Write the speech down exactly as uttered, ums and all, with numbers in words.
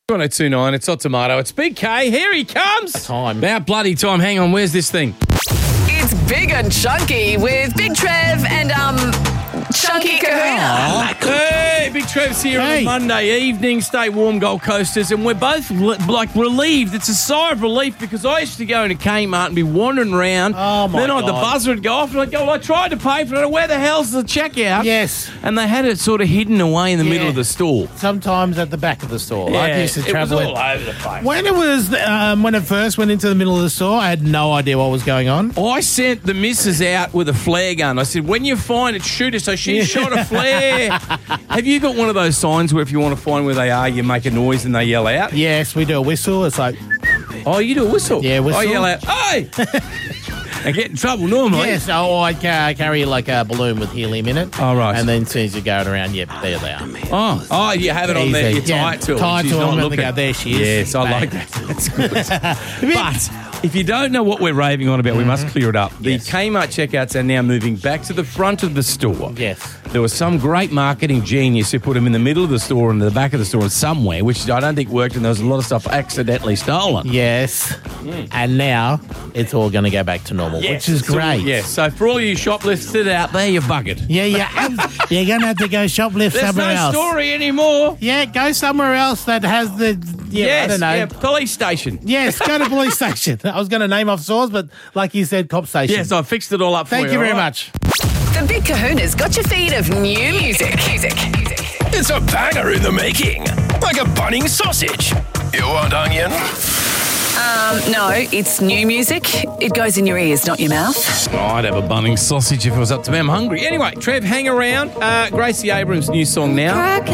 one oh two nine, it's not Tomato, it's Big K. Here he comes. Time. About bloody time. Hang on, where's this thing? It's Big and Chunky with Big Trev and, um, Chunky Kahuna. Hey, Big Trev's here on a Hey. Monday evening. Stay warm, Gold Coasters. And we're both, li- like, relieved. It's a sigh of relief because I used to go into Kmart and be wandering around. Oh, my Then I'd, the God. buzzer would go off and I'd go, well, I tried to pay for it. Where the hell's the checkout? Yes. And they had it sort of hidden away in the Yeah. middle of the store. Sometimes at the back of the store. I used to it was travel in- all over the place. When it was, um, when it first went into the middle of the store, I had no idea what was going on. I sent the missus out with a flare gun. I said, when you find it, shoot it. So she Yeah. shot a flare. Have you got one of those signs where if you want to find where they are, you make a noise and they yell out? Yes, we do a whistle. It's like, Oh, you do a whistle? Yeah, whistle. I yell out, hey! I get in trouble normally. yes, oh, I ca- carry like a balloon with helium in it. Oh, right. And then as soon as you go it around, yep, there they are. Oh, oh, you have it on there. You Easy. tie Yeah, it to her. tie it She's to her not and looking. they go, there she is. Yes, I Bang. like that. That's good. But if you don't know what we're raving on about, we must clear it up. The Yes. Kmart checkouts are now moving back to the front of the store. Yes. There was some great marketing genius who put them in the middle of the store and the back of the store somewhere, which I don't think worked, and there was a lot of stuff accidentally stolen. Yes. And now it's all going to go back to normal, which is So, great. yes, so for all you shoplifters out there, you're buggered. Yeah, yeah. You're going to have to go shoplift There's somewhere no else. story anymore. Yeah, go somewhere else that has the, yeah, yes, I don't know. yeah, police station. Yes, go to police station. I was going to name off stores, but like you said, cop station. Yes, I fixed it all up for Thank you. you very all right? much. The Big Kahuna's got your feed of new music. Music. It's a banger in the making, like a bunning sausage. You want onion? Um, no, it's new music. It goes in your ears, not your mouth. Oh, I'd have a bunning sausage if it was up to me. I'm hungry. Anyway, Trev, hang around. Uh, Gracie Abrams' new song now.